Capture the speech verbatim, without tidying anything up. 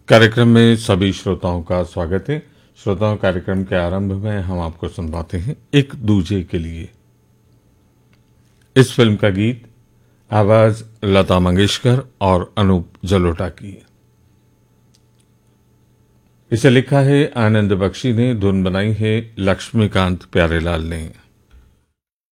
कार्यक्रम में सभी श्रोताओं का स्वागत है। श्रोताओं, कार्यक्रम के आरंभ में हम आपको सुनवाते हैं एक दूजे के लिए। इस फिल्म का गीत आवाज लता मंगेशकर और अनूप जलोटा की है। इसे लिखा है आनंद बख्शी ने, धुन बनाई है लक्ष्मीकांत प्यारेलाल ने।